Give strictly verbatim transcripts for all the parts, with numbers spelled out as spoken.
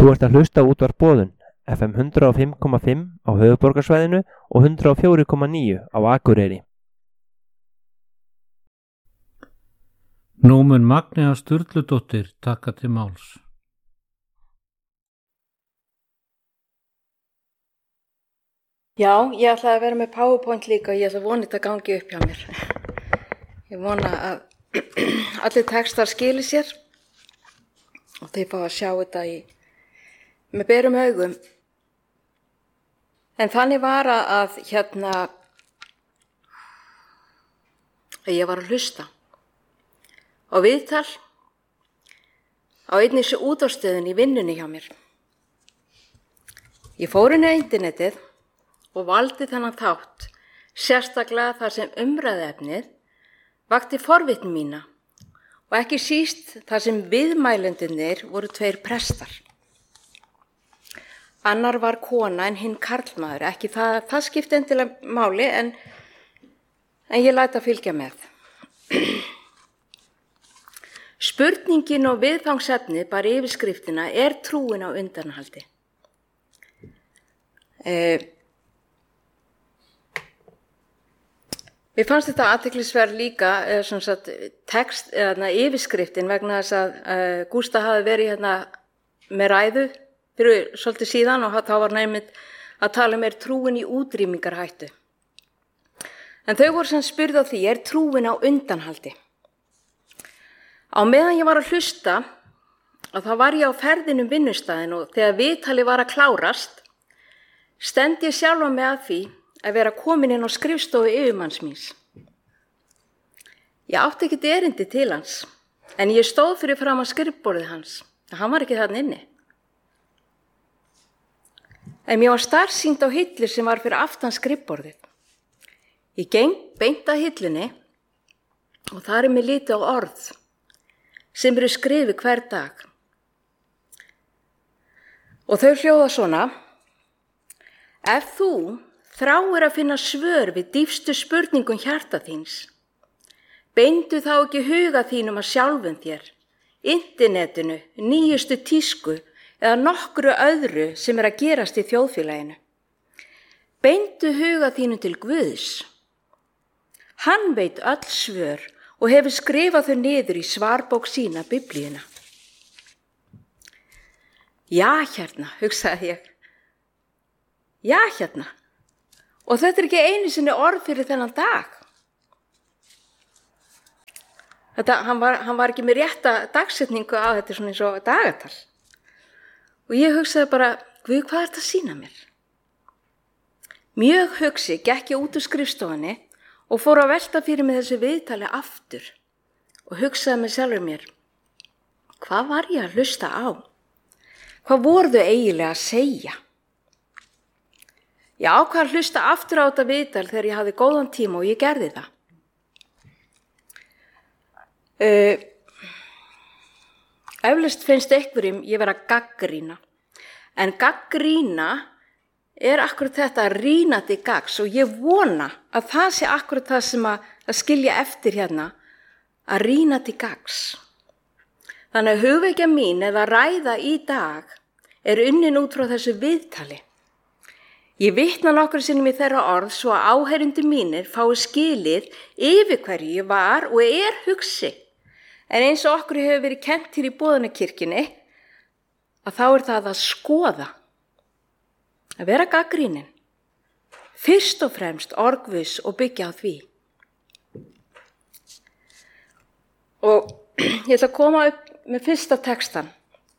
Þú ert að hlusta á útvarp Boðun, F M hundrað og fimm komma fimm á höfuðborgarsvæðinu og hundrað og fjögur komma níu á Akureyri. Nú mun Magnea Sturludóttir taka til máls. Já, ég ætlaði að vera með PowerPoint líka og ég ætla að vona þetta gangi upp hjá mér. Ég vona að allir textar skili sér og þið fá að sjá þetta í, með berum augum. En þannig var að hérna, að ég var að hlusta á viðtal á einni þessu útvarpsstöðinni í vinnunni hjá mér. Ég fór inn á internetið og valdi þennan þátt, sérstaklega þar sem umræðuefnið vakti forvitni mína og ekki síst þar sem viðmælendurnir voru tveir prestar. Annar var kona en hinn karlmaður, ekki það, það skipti endilega máli en, en ég læt að fylgja með. Spurningin og viðfangsefnið bara yfirskriftina er trúin á undanhaldi. Eh, Mér fannst þetta athyglisverð líka, eða svona sagt, text, eða yfirskriftin vegna þess að uh, Gústa hafi verið hérna með ræðu fyrir svolítið síðan og þá var nefnt að tala með trúin í útrýmingarhættu. En þau voru sem spurði á því, er trúin á undanhaldi? Á meðan ég var að hlusta, að þá var ég á ferðinum vinnustæðin og þegar viðtalið var að klárast, stend ég sjálfa mig að því að vera komin inn á skrifstofu yfirmanns míns. Ég átti ekkert erindi til hans, en ég stóð fyrir fram að skrifborðið hans, en hann var ekki þarna inni. En mér var starsýnt á hillu sem var fyrir aftan skrifborðið. Ég geng beint að hillunni og þar er mér litið á orð sem eru skrifið hver dag. Og þau hljóða svona: ef þú þráir að finna svör við dýpstu spurningum hjarta þíns, beindu þá ekki huga þínum að sjálfum þér, internetinu, nýjustu tísku eða nokkru öðru sem er að gerast í þjóðfélaginu. Beindu huga þínum til Guðs. Hann veit öll svör og hefur skrifað þau niður í svarbók sína, Biblíuna. Já, hérna, hugsaði ég. Já, hérna. Og þetta er ekki einu sinni orð fyrir þennan dag. Þetta, hann, var, hann var ekki með rétta dagsetningu á þetta svona eins og dagatal. Og ég hugsaði bara, Guð, hvað er þetta að sýna mér? Mjög hugsi gekk ég út úr skrifstofunni og fór að velta fyrir mig þessu viðtali aftur og hugsaði með sjálfur mér, hvað var ég að hlusta á? Hvað voru þau eiginlega að segja? Ég ákvað að hlusta aftur á þetta viðtal þegar ég hafði góðan tíma og ég gerði það. Uh, eflaust finnst einhverjum ég vera að gagnrýna, en gagnrýna er akkurat þetta að rýna til gagns og ég vona að það sé akkurat það sem að, að skilja eftir hérna, að rýna til gagns. Þannig að hugvekja mín eða ræða í dag er unnin út frá þessu viðtali. Ég vitna nokkru sinnum í þeirra orð svo að áheyrendur mínir fái skilið yfir hverju ég var og er hugsi. En eins og okkur hefur verið kennt hér í Boðunarkirkjunni, að þá er það að skoða, að vera gagnrýnin, fyrst og fremst orð Guðs og byggja á því. Og ég ætla að koma upp með fyrsta textan.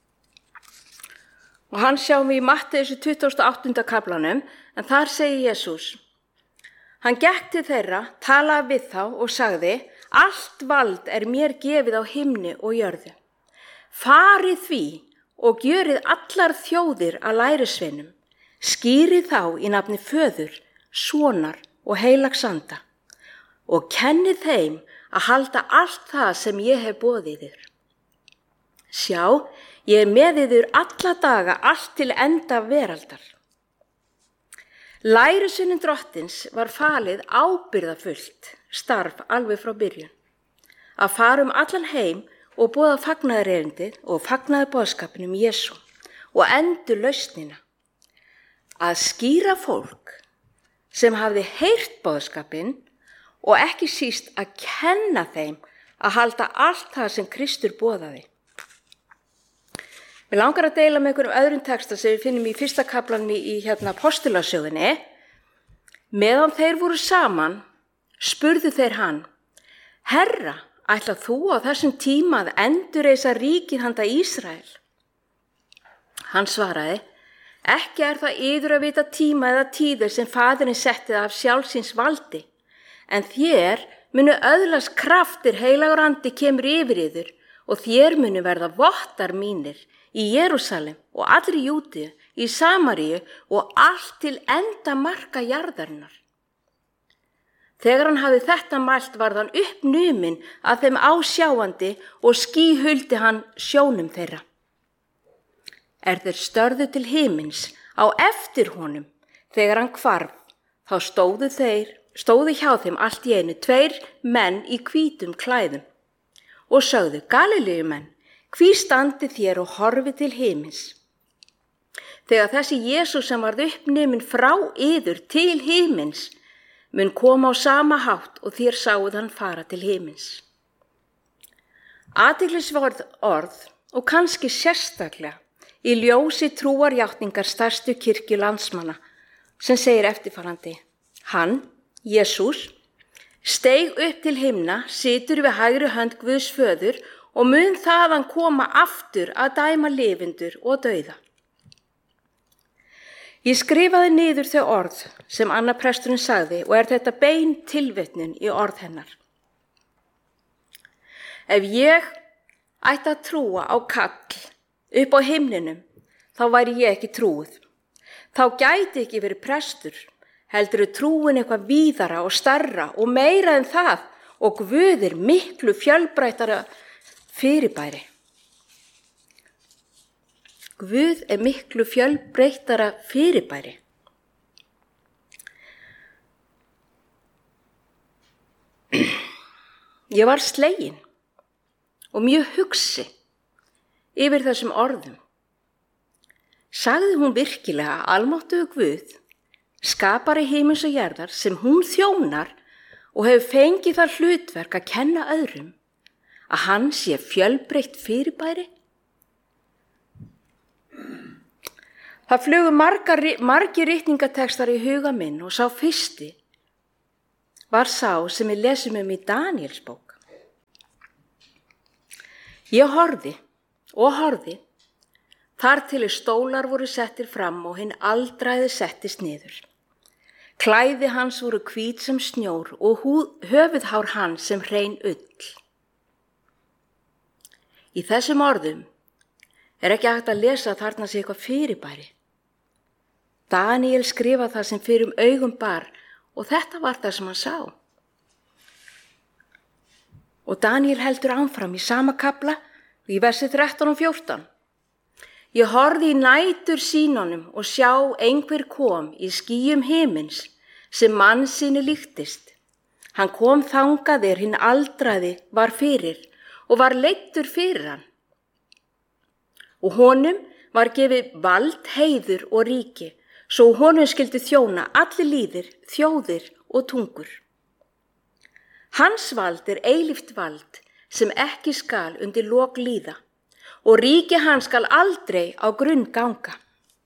Og hann sjáum við í Matteus tuttugasta og áttunda kaflanum, en þar segir Jesús: hann gekk til þeirra, talaði við þá og sagði: allt vald er mér gefið á himni og jörðu. Farið því og gjörið allar þjóðir að lærisveinum, skýrið þá í nafni Föður, Sonar og Heilags Anda og kennið þeim að halda allt það sem ég hef boðið þér. Sjá, ég er með yður alla daga allt til enda veraldar. Lærisveinum drottins var falið ábyrgðarfullt starf alveg frá byrjun, að fara um allan heim og boða fagnaðarerindið og fagnaðarboðskapinn um Jesú og endurlausnina. Að skýra fólk sem hafði heyrt boðskapinn og ekki síst að kenna þeim að halda allt það sem Kristur boðaði. Mér langar að deila með einhverjum öðrum texta sem við finnum í fyrsta kaflanum í, í hérna Postulasögunni. Meðan þeir voru saman, spurðu þeir hann: Herra, ætlað þú á þessum tíma að endurreisa ríkið handa Ísrael? Hann svaraði: Ekki er það yður að vita tíma eða tíðir sem faðirinn setti af sjálfsins valdi, en þér munu öðlast kraftir heilagur andi kemur yfir yður og þér munu verða vottar mínir í Jerúsalem og allri Júdíu, í Samaríu og allt til enda marka jarðarinnar. Þegar hann hafði þetta mælt varð hann uppnuminn að þeim ásjáandi og skýhuldi hann sjónum þeirra. Er þeir störðu til himins á eftir honum þegar hann hvarf, þá stóðu þeir, stóðu hjá þeim allt í einu tveir menn í hvítum klæðum og sögðu: Galileumenn, hví standið þér og horfið til himins? Þegar þessi Jesús sem varð uppnuminn frá yður til himins mun koma á sama hátt og þér sáuð hann fara til himins. Athyglisverð orð og kannski sérstaklega í ljósi trúarjátningar stærstu kirkju landsmanna sem segir eftirfarandi: Hann, Jesús, steig upp til himna, situr við hægri hönd Guðs föður og mun þaðan koma aftur að dæma lifendur og dauða. Ég skrifaði niður þau orð sem Anna presturinn sagði og er þetta bein tilvitnun í orð hennar. Ef ég ætti að trúa á kall upp á himninum, þá væri ég ekki trúið. Þá gæti ekki verið prestur, heldur trúin eitthvað víðara og stærra og meira en það og Guð er miklu fjölbreyttara fyrirbæri. Guð er miklu fjölbreyttara fyrirbæri. Ég var slegin og mjög hugsi yfir þessum orðum. Sagði hún virkilega að almáttugur Guð, skapari himins og jarðar, sem hún þjónar og hefur fengið það hlutverk að kenna öðrum, að hann sé fjölbreytt fyrirbæri? Það flugu margar, margir ritningatextar í huga minn og sá fyrsti var sá sem við lesum um í Daníels bók. Ég horfði og horfði þar til stólar voru settir fram og hinn aldraði settist niður. Klæði hans voru hvít sem snjór og höfuðhár hans sem hrein ull. Í þessum orðum er ekki hægt að lesa að þarna sé eitthvað fyrirbæri. Daníel skrifa það sem fyrir um augum bar og þetta var það sem hann sá. Og Daníel heldur áfram í sama kafla í versi þrettán og fjórtán. Ég horfði í nætur sýnunum og sjá einhver kom í skýjum himins sem mannssyni líktist. Hann kom þangað er hinn aldraði var fyrir og var leiddur fyrir hann. Og honum var gefið vald, heiður og ríki, svo honum skyldi þjóna allir líðir, þjóðir og tungur. Hans vald er eilíft vald sem ekki skal undir lok líða og ríki hans skal aldrei á grunn ganga.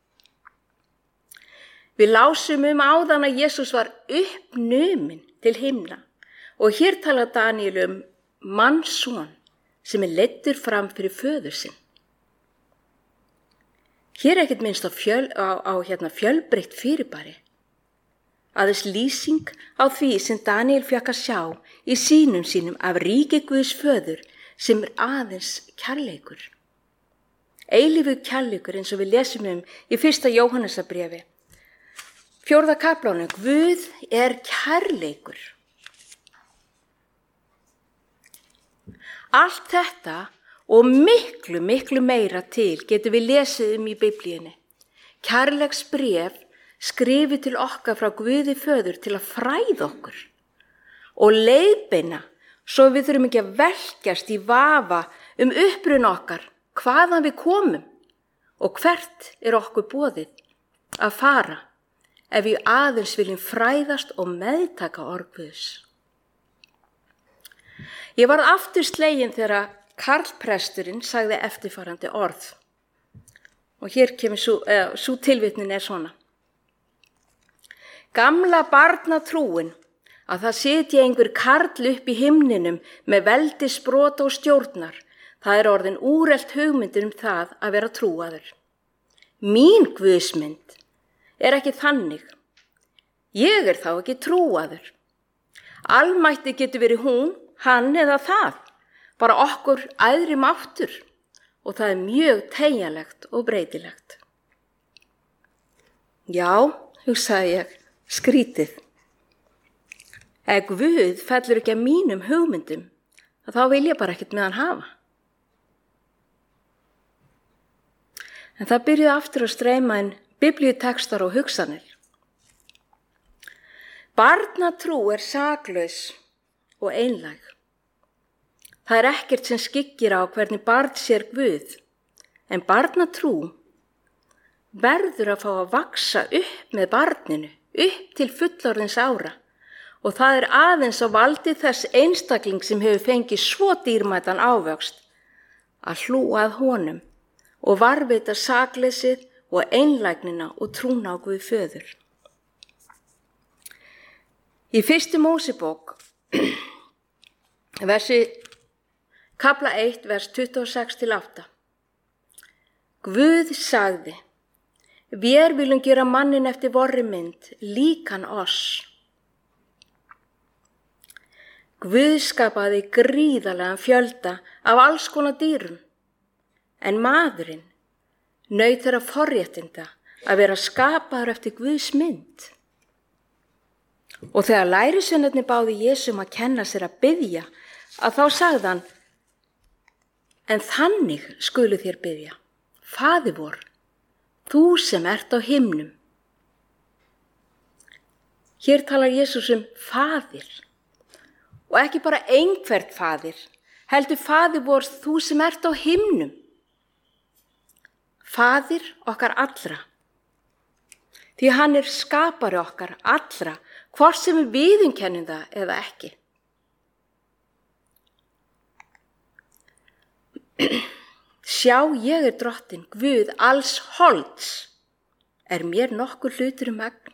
Við lásum um áðan að Jesús var uppnuminn til himna og hér tala Daníel um mannsson sem er leiddur fram fyrir föður sinn. Hér er ekkert minnst á, fjöl, á, á hérna, fjölbreytt fyrirbæri. Aðeins lýsing á því sem Daníel fékk að sjá í sýnum sínum af ríki Guðs föður sem er aðeins kærleikur. Eilífur kærleikur eins og við lesum um í fyrsta Jóhannesarbréfi. Fjórða kaflanum, Guð er kærleikur. Allt þetta og miklu, miklu meira til getum við lesið um í Biblíunni. Kærleiksbréf skrifið til okkar frá Guði föður til að fræða okkur og leiðbeina svo við þurfum ekki að velkjast í vafa um uppruna okkar, hvaðan við komum Og hvert er okkur boðið að fara ef við aðeins viljum fræðast og meðtaka orð Guðs? Ég varð aftur slegin þegar karlpresturinn sagði eftirfarandi orð. Og hér kemur svo, eh, svo tilvitnin er svona. Gamla barnatrúin að það sitja einhver karl upp í himninum með veldisbrot og stjórnar, það er orðin úrelt hugmyndir um það að vera trúaður. Mín guðsmynd er ekki þannig. Ég er þá ekki trúaður. Almætti getur verið hún, hann eða það, bara okkur æðri máttur og það er mjög teygjanlegt og breytilegt. Já, hugsaði ég, skrítið. Ef Guð fellur ekki að mínum hugmyndum, þá vil ég bara ekkert með hann hafa. En það byrjuði aftur að streyma inn biblíutekstar og hugsanir. Barnatrú er saklaus og einlæg. Það er ekkert sem skyggir á hvernig barn sér Guð, en barnatrú verður að fá að vaksa upp með barninu, upp til fullorðins ára, og það er aðeins á valdi þess einstakling sem hefur fengið svo dýrmætan ávöxt að hlúa að honum og varveita sakleysið og einlægnina og trúna á Guð föður. Í fyrstu Mósebók, versi kapla eitt, vers tuttugu og sex til átta. Guð sagði, við viljum gera mannin eftir vorri mynd, líkan oss. Guð skapaði gríðarlegan fjölda af alls konar dýrum, en maðurinn naut þeirra forréttinda að vera skapaður eftir Guðs mynd. Og þegar lærisveinarnir báðu Jesú um að kenna sér að biðja, að þá sagði hann, en þannig skulu þér biðja, Faðir vor, þú sem ert á himnum. Hér talar Jesús um Faðir, og ekki bara einhvert Faðir, heldur Faðir vor, þú sem ert á himnum. Faðir okkar allra, því hann er skapari okkar allra, hvort sem við viðurkennum það eða ekki. Sjá, ég er drottin, Guð alls holds, er mér nokkur hlutur um megn.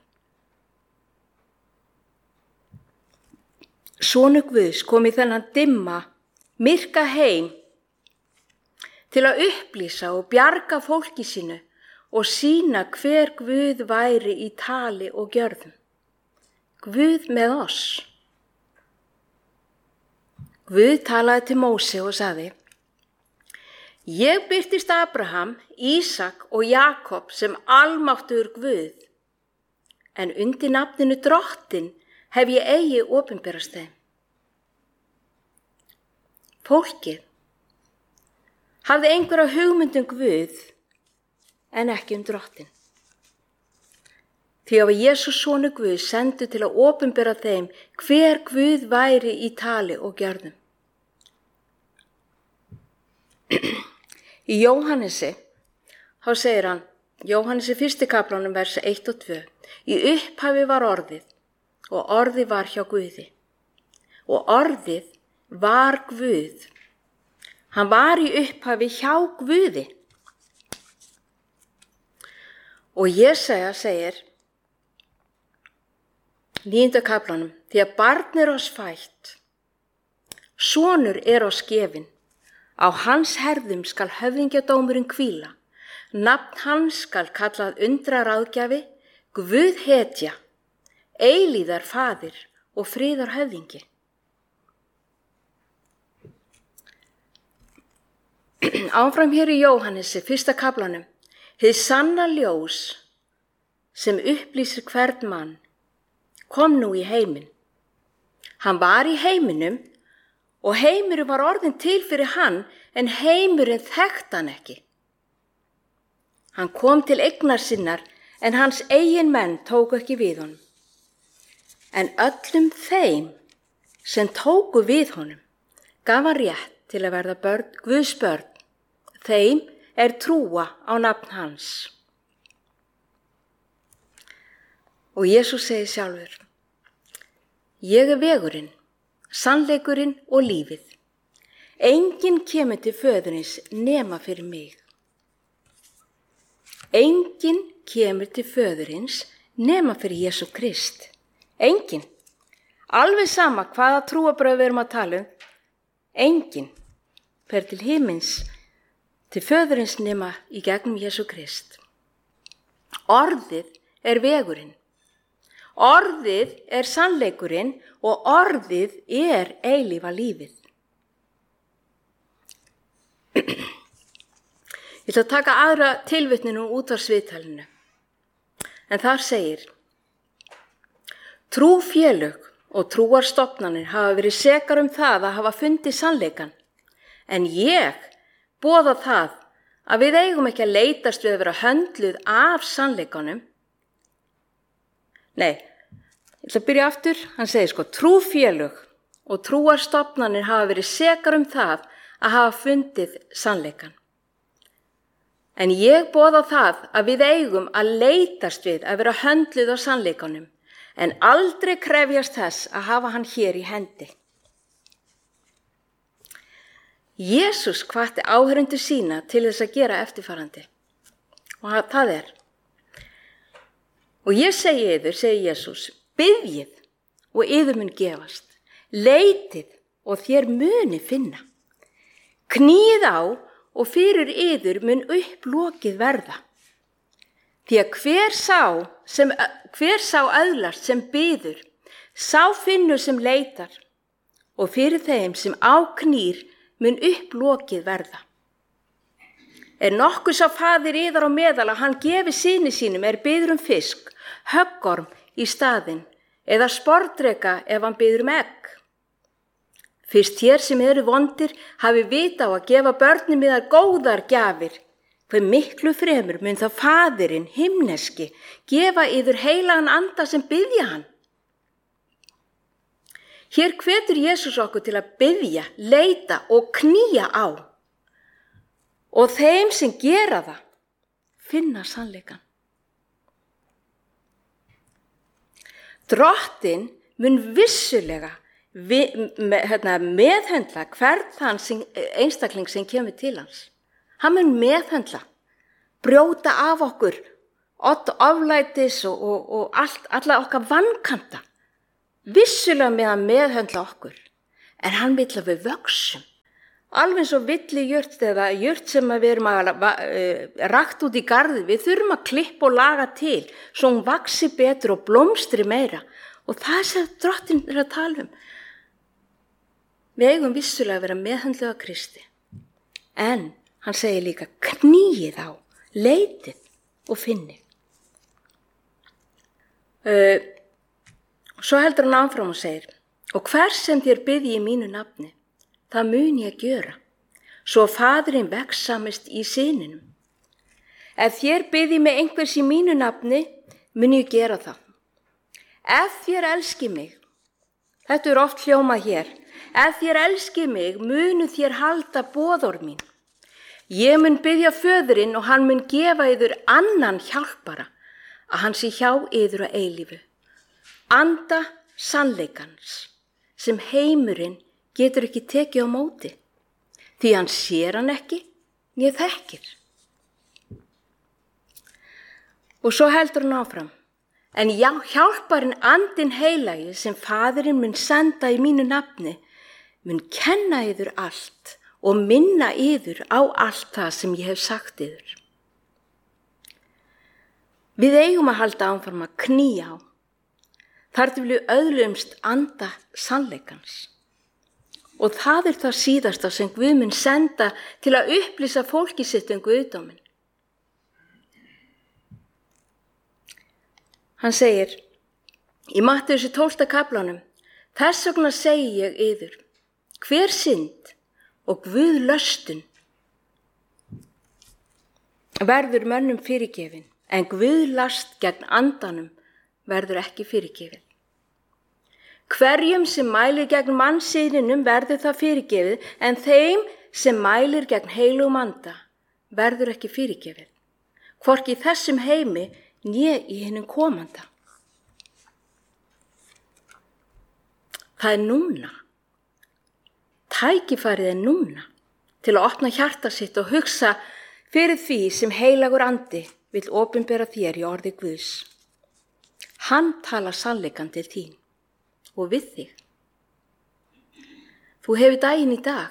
Sonur Guðs kom í þennan dimma, myrka heim til að upplýsa og bjarga fólki sínu og sýna hver Guð væri í tali og gjörðum. Guð með oss. Guð talaði til Móse og sagði, ég birtist Abraham, Ísak og Jakob sem almáttugur Guð, en undir nafninu drottin hef ég eigi opinberast þeim. Fólkið hafði einhverja hugmynd um Guð en ekki um drottin. Því að Jesús sonur Guð sendu til að opinbera þeim hver Guð væri í tali og gjörðum. Í Jóhannesi, þá segir hann, Jóhannesi fyrsti kaplanum versi eitt og tvö, í upphafi var orðið og orðið var hjá Guði og orðið var Guð. Hann var í upphafi hjá Guði. Og Jesaja segir, níunda kaplanum, því að barn er oss fætt, sonur er oss gefinn, á hans herðum skal höfðingjadómurinn hvíla, nafn hans skal kallað undraráðgjafi, Guð hetja, eilíðar faðir og friðar höfðingi. Áfram hér í Jóhannesi, fyrsta kaplanum, hið sanna ljós sem upplýsir hvern mann, kom nú í heiminn. Hann var í heiminum og heimurinn var orðinn til fyrir hann, en heimurinn þekkti hann ekki. Hann kom til eignar sinnar, en hans eigin menn tóku ekki við honum. En öllum þeim sem tóku við honum gaf hann rétt til að verða börn, Guðs börn, þeim er trúa á nafn hans. Og Jesús segir sjálfur, ég er vegurinn, sannleikurinn og lífið. Enginn kemur til föðurins nema fyrir mig. Enginn kemur til föðurins nema fyrir Jesú Krist. Enginn. Alveg sama hvaða trúarbrögð við erum að tala um. Enginn fer til himins, til föðurins nema í gegnum Jesú Krist. Orðið er vegurinn. Orðið er sannleikurinn og orðið er eilífa lífið. Ég ætla að taka aðra tilvitninu út af sviðtalinu. En þar segir, trúfélög og trúarstofnanir hafa verið sekar um það að hafa fundið sannleikan. En ég boða það að við eigum ekki að leitast við að vera höndluð af sannleikanum. Nei, ég ætla að byrja aftur. Hann segir sko, trúfélög og trúarstofnanir hafa verið sekar um það að hafa fundið sannleikan. En ég boða það að við eigum að leitast við að vera höndluð á sannleikanum, en aldrei krefjast þess að hafa hann hér í hendi. Jesús hvatti áheyrendur sína til þess að gera eftirfarandi. Og það er, og ég segi yður, segi Jesús, biðjið og yður mun gefast, leitið og þér muni finna. Kníið á og fyrir yður mun upplokið verða. Því að hver sá, sem, hver sá öðlast sem biður, sá finnur sem leitar, og fyrir þeim sem áknýr mun upplokið verða. Er nokkur sá faðir yðar á meðal að hann gefi syni sínum er biður um fisk, höggorm í staðinn, eða sporðdreka ef hann biður um egg. Fyrst þér sem eru vondir hafi vita á að gefa börnum yðar góðar gjafir, hve miklu fremur mun þá faðirinn himneski gefa yður heilagan anda sem biðja hann. Hér hvetur Jesús okkur til að biðja, leita og knýja á. Og þeim sem gera það, finna sannleikan. Drottinn mun vissulega við, með, hérna, meðhöndla hvern þann sem, einstakling sem kemur til hans. Hann mun meðhöndla, brjóta af okkur, oflætis og, og, og allt, alla okkar vankanta. Vissulega með að meðhöndla okkur, en hann vill að við vöxum. Alveg eins og villi jurt eða jurt sem við erum að uh, rakt út í garði, við þurfum að klippa og laga til, svo hún vaxi betur og blómstri meira. Og það er sem Drottinn er að tala um. Við eigum vissulega að vera meðhöndluð af Kristi. En hann segir líka, knýið á, leitið og finnið. Uh, Svo heldur hann áfram og segir, og hvers sem þér biðji í mínu nafni, það mun ég að gjöra, svo faðirinn vegsamist í syninum. Ef þér biðji með einhvers í mínu nafni, mun ég gera það. Ef þér elski mig, þetta er oft hljómað hér, ef þér elski mig, munu þér halda boðorð mín. Ég mun biðja föðurinn og hann mun gefa yður annan hjálpara, að hann sé hjá yður að eilífu. Anda sannleikans, sem heimurinn getur ekki tekið á móti, því hann sér hann ekki, né þekkir. Og svo heldur hann áfram, en já, hjálparinn andinn heilagi sem faðirinn mun senda í mínu nafni, mun kenna yður allt og minna yður á allt það sem ég hef sagt yður. Við eigum að halda áfram að knýja á, þar til við öðlumst anda sannleikans. Og það er það síðasta sem Guð mun senda til að upplýsa fólki sitt um Guðdóminn. Hann segir í Mattheusar tólfta kaflanum, þess vegna segi ég yður, hver synd og Guð löstun verður mönnum fyrirgefin, en Guð last gegn andanum verður ekki fyrirgefið. Hverjum sem mælir gegn mannsiðinum verður það fyrirgefið, en þeim sem mælir gegn heilugum anda verður ekki fyrirgefið, hvorki í þessum heimi né í hinum komanda. Það er núna. Tækifærið er núna til að opna hjarta sitt og hugsa fyrir því sem heilagur andi vill opinbera þér í orði Guðs. Hann talar sannleikann til þín og við þig. Þú hefur daginn í dag.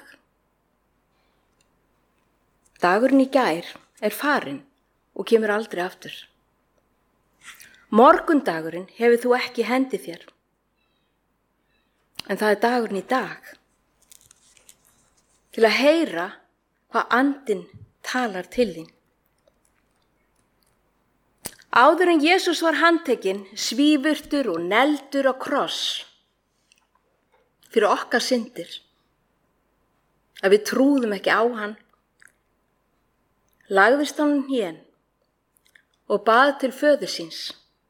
Dagurinn í gær er farinn og kemur aldrei aftur. Morgundagurinn hefur þú ekki í hendi þér. En það er dagurinn í dag. Til að heyra hvað andinn talar til þín. Áður en Jesús var handtekinn, svífurtur og neldur á kross fyrir okkar syndir, að við trúðum ekki á hann, lagðist hann hén og bað til föður síns.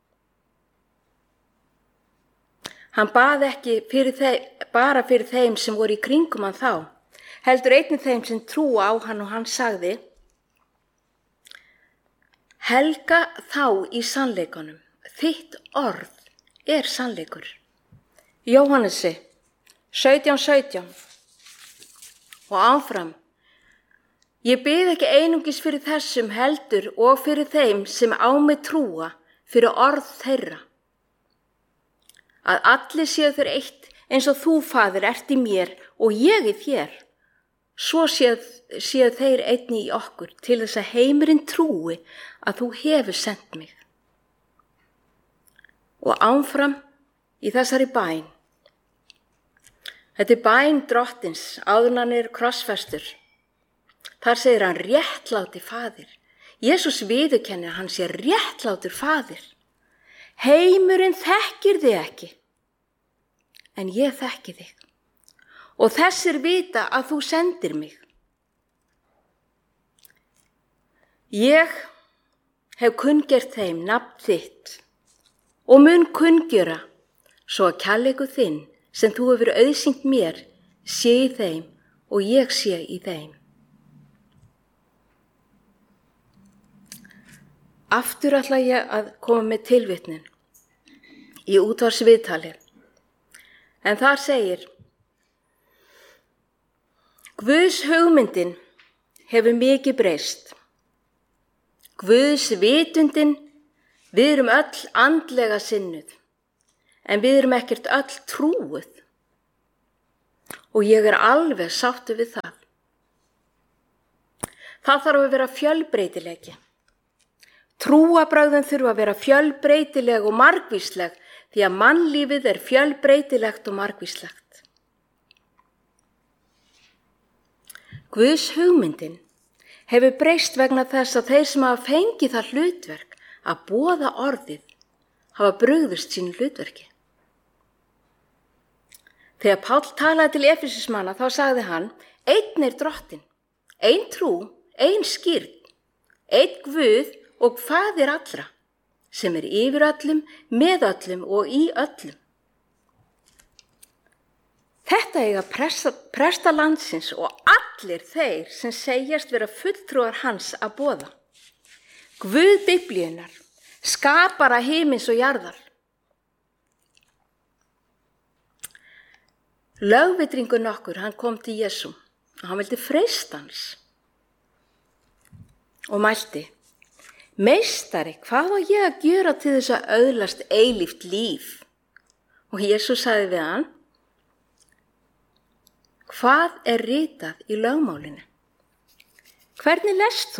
Hann bað ekki fyrir þeim, bara fyrir þeim sem voru í kringum hann þá, heldur einnig þeim sem trúa á hann, og hann sagði: helga þá í sannleikanum, þitt orð er sannleikur. Jóhannesi sautján sautján. Og áfram: ég bið ekki einungis fyrir þessum, heldur og fyrir þeim sem á mig trúa fyrir orð þeirra, að allir séu þeir eitt, eins og þú, Faðir, ert í mér og ég í þér, svo séu, séu þeir einni í okkur, til þess að heimurinn trúi að þú hefur sendt mig. Og áfram í þessari bæn. Þetta er bæn drottins áður en hann er krossfestur. Þar segir hann: réttláti Faðir. Jesús viðurkennir að hann sé réttlátur Faðir. Heimurinn þekkir þig ekki, en ég þekki þig. Og þessir vita að þú sendir mig. Ég hef kunngert þeim nafn þitt og mun kunngjöra, svo að kærleikur þinn sem þú hefur auðsýnt mér sé í þeim og ég sé í þeim. Aftur ætla ég að koma með tilvitnun í útvarpsviðtali, en þar segir: Guðs hugmyndin hefur mikið breyst. Guðs vitundin, við erum öll andlega sinnuð, en við erum ekkert öll trúuð. Og ég er alveg sáttur við það. Það þarf að vera fjölbreytileiki. Trúarbrögðin þurfa að vera fjölbreytileg og margvísleg, því að mannlífið er fjölbreytilegt og margvíslegt. Guðs hugmyndin hefur breyst vegna þess að þeir sem hafa fengið það hlutverk að boða orðið hafa brugðist sínu hlutverki. Þegar Páll talaði til Efesismanna þá sagði hann: einn er drottinn, ein trú, ein skírn, einn Guð og Faðir allra, sem er yfir öllum, með öllum og í öllum. Þetta eiga presta, presta landsins og allir þeir sem segjast vera fulltrúar hans að boða. Guð Biblíunnar, skapara himins og jarðar. Lögvitringur nokkur, hann kom til Jesú og hann vildi freista hans og mælti: meistari, hvað á ég að gera til þess að öðlast eilíft líf? Og Jesús sagði við hann: hvað er ritað í lögmálinu? Hvernig lest þú?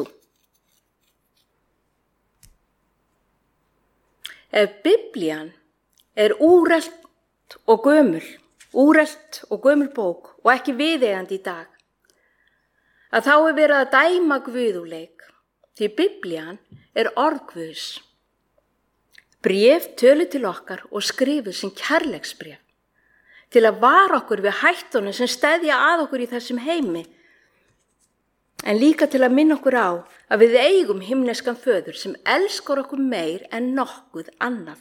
Ef Biblían er úrelt og gömul, úrelt og gömul bók og ekki viðeigandi í dag, að þá er verið að dæma Guð úr leik, því Biblían er orð Guðs. Bréf töluð til okkar og skrifuð sem kærleiksbréf, til að vara okkur við hættunum sem steðja að okkur í þessum heimi, en líka til að minna okkur á að við eigum himneskan föður sem elskar okkur meir en nokkuð annað.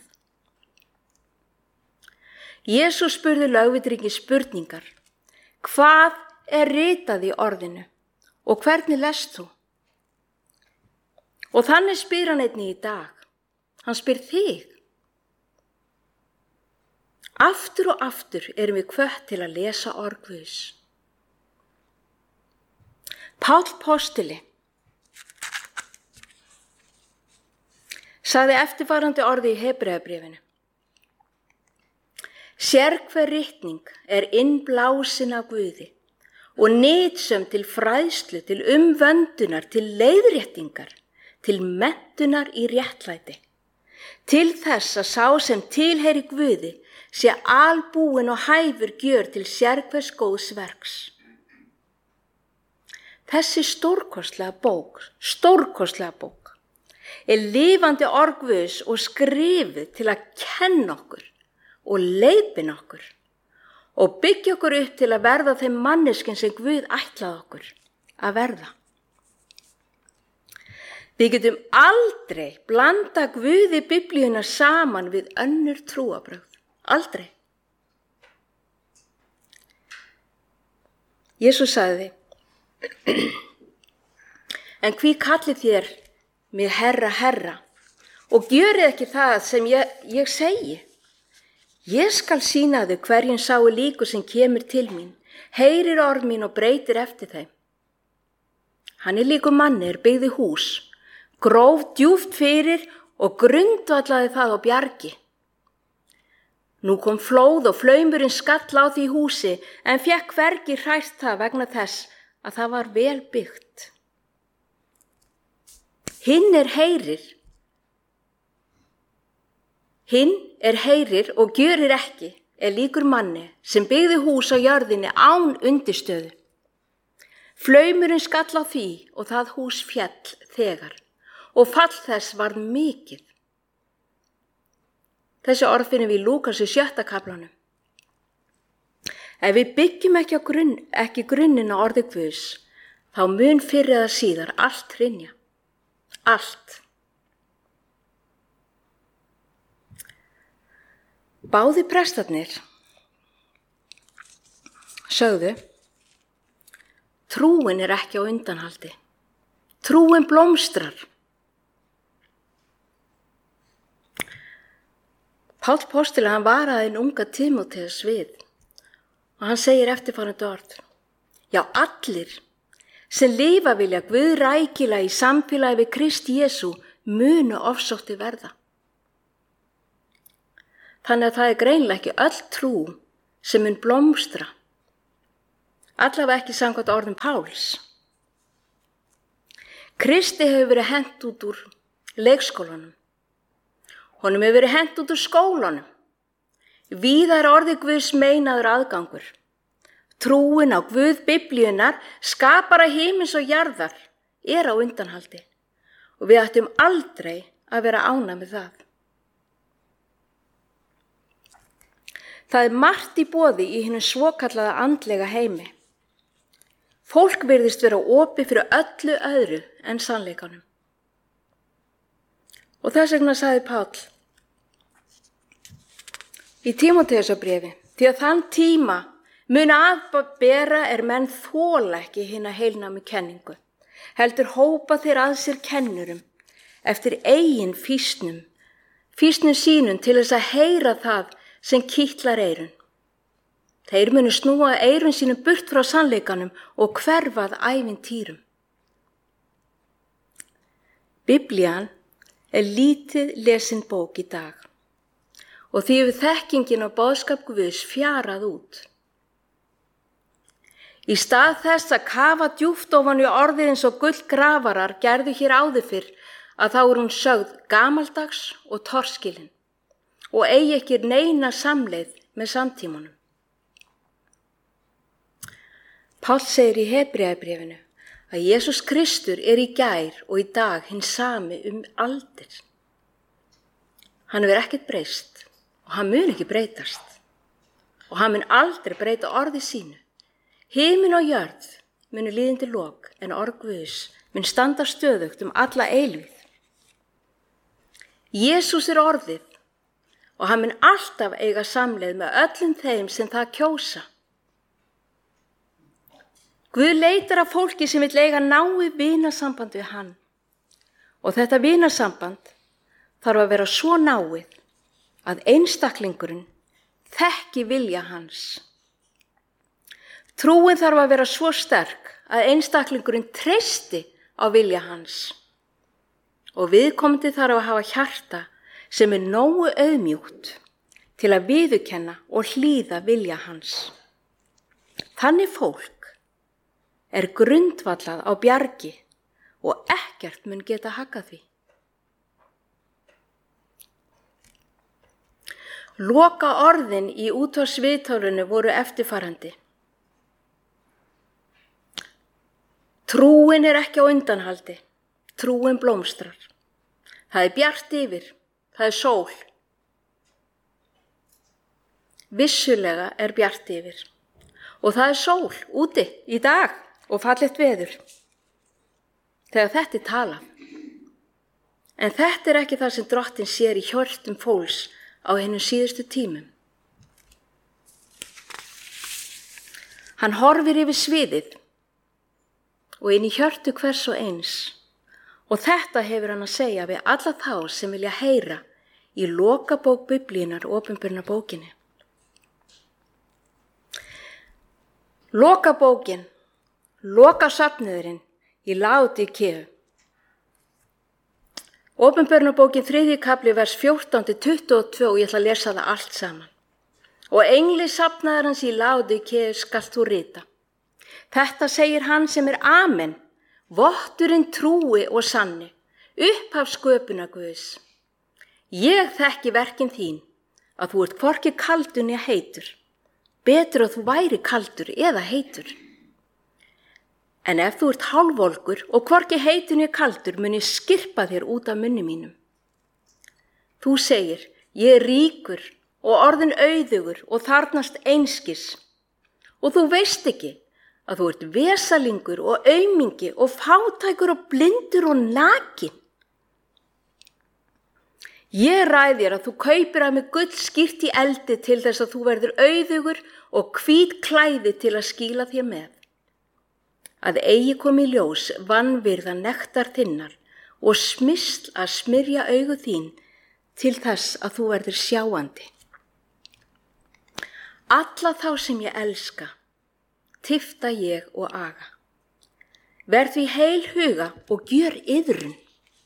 Jesús spurði lögvitringi spurningar: hvað er ritað í orðinu og hvernig lest þú? Og þannig spyr hann einnig í dag. Hann spyr þig. Aftur og aftur erum við hvött til að lesa orð Guðs. Páll postuli sagði eftirfarandi orði í Hebreabréfinu. Sérhver ritning er innblásin af Guði og nytsöm til fræðslu, til umvöndunar, til leiðréttingar, til menntunar í réttlæti, til þess að sá sem tilheyri Guði sé albúin og hæfur gjör til sérhvers góðs verks. Þessi stórkostlega bók, stórkostlega bók, er lifandi orð Guðs og skrifuð til að kenna okkur og leiðbeina okkur og byggja okkur upp til að verða þeim manneskjum sem Guð ætlaði okkur að verða. Við getum aldrei blanda Guði Biblíuna saman við önnur trúarbrögð. Aldrei. Jesús sagði, en hví kallið þér mig herra, herra, og gjörið ekki það sem ég, ég segi. Ég skal sýna þau hverjum sáu líku sem kemur til mín, heyrir orð mín og breytir eftir þeim. Hann er líku manni er byggði hús, gróf djúpt fyrir og grundvallaði það á bjargi. Nú kom flóð og flaumurinn skall á því húsi en fékk hvergi hrært það vegna þess að það var vel byggt. Hinn er heyrir. Hinn er heyrir og gjörir ekki er líkur manni sem byggði hús á jörðinni án undirstöðu. Flaumurinn skall á því og það hús féll þegar og fall þess var mikið. Þessi orð finnum við í Lúkas í sjötta kaflanum. Ef við byggjum ekki, á grunn, ekki grunninn á orði Guðs, þá mun fyrr eða síðar allt hrynja. Allt. Báði prestarnir sögðu, trúin er ekki á undanhaldi. Trúin blómstrar. Páll postuli hann varaði hinn unga Tímóteus við og hann segir eftirfarandi orð. Já, allir sem lifa vilja Guð rækilega í samfélagi við Krist Jesú munu ofsótti verða. Þannig að það er greinilega ekki öll trú sem mun blómstra. Allavega ekki samkvæmt orðum Páls. Kristi hefur verið hent út úr leikskólanum. Honum hefur verið hent út úr skólanum. Víða er orði Guðs meinaður aðgangur. Trúin á Guð Biblíunnar, skapara himins og jarðar, er á undanhaldi og við ættum aldrei að vera ánægð með það. Það er margt í boði í hinum svokallaða andlega heimi. Fólk virðist vera opið fyrir öllu öðru en sannleikanum. Og þess vegna sagði Páll í Tímóteusarbréfi, því að þann tíma mun aðbera er menn þola ekki hina heilnámu kenningu, heldur hópa þeir að sér kennurum eftir eigin fýsnum, fýsnum sínum til þess að heyra það sem kitlar eyrun. Þeir munu snúa eyrun sínum burt frá sannleikanum og hverfað ævintýrum. Biblían er lítið lesin bók í dag og því hefur þekkingin og boðskap Guðs fjarað út. Í stað þess að kafa djúpt ofan í orðið eins og gullgrafarar gerðu hér áður fyrr að þá er hún sögð gamaldags og torskilin og eigi ekki neina samleið með samtímanum. Páll segir í Hebreabréfinu að Jesús Kristur er í gær og í dag hinn sami um aldir. Hann hefur ekkert breyst og hann mun ekki breytast og hann mun aldrei breyta orði sínu. Himin og jörð munu líðindi lok en orð Guðs mun standa stöðugt um alla eilífð. Jesús er orðið og hann mun alltaf eiga samleið með öllum þeim sem það kjósa. Guð leitar af fólki sem vill eiga náið vinasamband við hann Og þetta vinasamband þarf að vera svo náið að einstaklingurinn þekki vilja hans. Trúin þarf að vera svo sterk að einstaklingurinn treysti á vilja hans. Og viðkomandi þarf að hafa hjarta sem er nógu auðmjúkt til að viðurkenna og hlýða vilja hans. Þannig fólk er grundvallað á bjargi og ekkert mun geta haggað því. Loka orðin í útvarpsviðtálinu voru eftirfarandi. Trúin er ekki á undanhaldi, trúin blómstrar. Það er bjart yfir, það er sól. Vissulega er bjart yfir og það er sól úti í dag og fallegt veður. Þegar þetta er talað. En þetta er ekki það sem Drottinn sér í hjörtum fólks á hinum síðustu tímum. Hann horfir yfir sviðið og inn í hjörtu hvers og eins. Og þetta hefur hann að segja við alla þá sem vilja heyra í lokabók Biblíunnar og opinberunarbókinni. Lokabókin, lokasafniðurinn í Laodíkeu. Opinberunarbókin þriðji kafli vers fjórtán til tuttugu og tvö og ég ætla að lesa það allt saman. Og engli safnaðarins í Laodíkeu skalt þú rita. Þetta segir hann sem er Amen, votturinn trúi og sanni, upphaf sköpunar Guðs. Ég þekki verkin þín, að þú ert hvorki kaldur né heitur. Betur að þú væri kaldur eða heitur. En ef þú ert hálfvolgur og hvorki heitur né kaldur mun ég skirpa þér út af munni mínum. Þú segir, ég er ríkur og orðin auðugur og þarnast einskis. Og þú veist ekki að þú ert vesalingur og aumingi og fátækur og blindur og nakin. Ég ræð þér að þú kaupir af mig gull skýrt í eldi til þess að þú verður auðugur og hvít klæði til að skýla þér með. Að eigi komi ljós vanvirða nektar þinnar og smysl að smyrja augu þín til þess að þú verður sjáandi. Alla þá sem ég elska, tifta ég og aga. Verð því heil huga og gjör iðrun.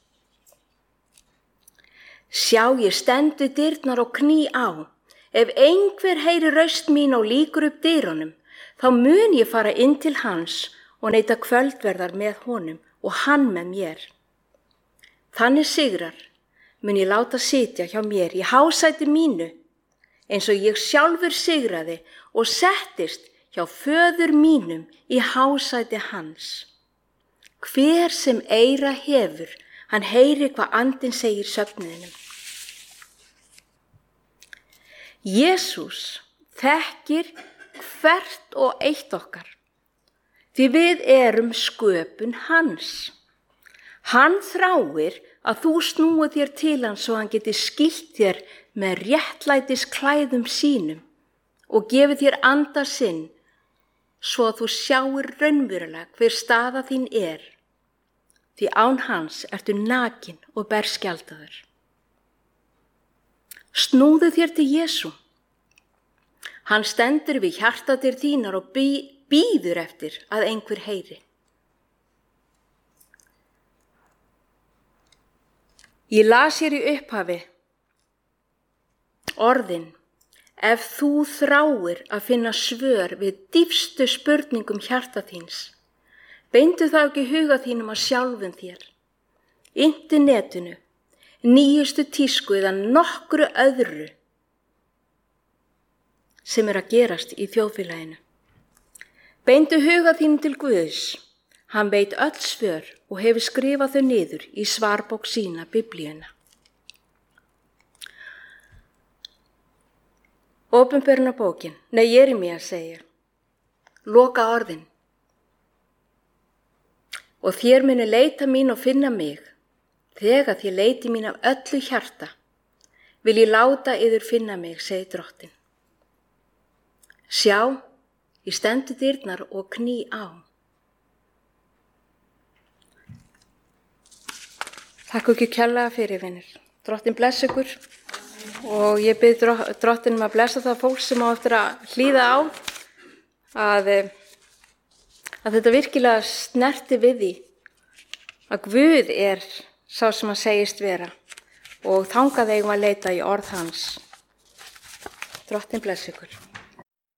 Sjá ég stendu dyrnar og kný á. Ef einhver heyri raust mín og líkur upp dyrunum, þá mun ég fara inn til hans og neita kvöldverðar með honum og hann með mér. Þannig sigrar mun ég láta sitja hjá mér í hásæti mínu, eins og ég sjálfur sigraði og settist hjá föður mínum í hásæti hans. Hver sem eyra hefur, hann heyri hvað andinn segir söfnuðinum. Jesús þekkir hvert og eitt okkar, því við erum sköpun hans. Hann þráir að þú snúi þér til hans svo hann geti skýlt þér með réttlætis klæðum sínum og gefi þér anda sinn svo að þú sjáir raunverulega hver staða þín er, því án hans ertu nakin og berskjaldaður. Snúðu þér til Jesú. Hann stendur við hjartadyr þínar og bí, bíður eftir að einhver heyri. Ég las hér í upphafi orðin, ef þú þráir að finna svör við dýpstu spurningum hjarta þíns, beindu þá ekki huga þínum að sjálfum þér, internetinu, nýjustu tísku eða nokkru öðru sem er að gerast í þjóðfélaginu. Beindu huga þínum til Guðs, hann veit öll svör og hefur skrifað þau niður í svarbók sína, Biblíuna. Opinberunarbókin, nei Jeremía segir, loka orðin. Og þér muni leita mín og finna mig, þegar þér leiti mín af öllu hjarta, vil ég láta yður finna mig, segir Drottinn. Sjá, ég stendur dyrnar og kný á. Takk ekki kærlega fyrir, vinir. Drottinn bless ykkur og ég bið Drottinn um að blessa það fólk sem á eftir að hlýða á að, að þetta virkilega snerti við því að Guð er sá sem að segist vera og þangað eigum að leita í orð hans. Drottinn bless ykkur.